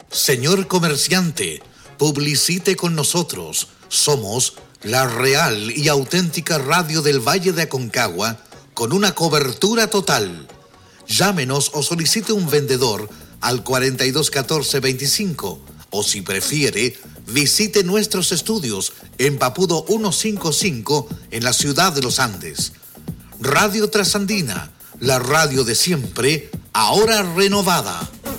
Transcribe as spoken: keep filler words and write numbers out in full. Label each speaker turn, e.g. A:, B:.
A: Señor comerciante, publicite con nosotros. Somos la real y auténtica radio del Valle de Aconcagua con una cobertura total. Llámenos o solicite un vendedor al cuarenta y dos catorce veinticinco o si prefiere, visite nuestros estudios en Papudo ciento cincuenta y cinco en la ciudad de Los Andes. Radio Trasandina, la radio de siempre, ahora renovada.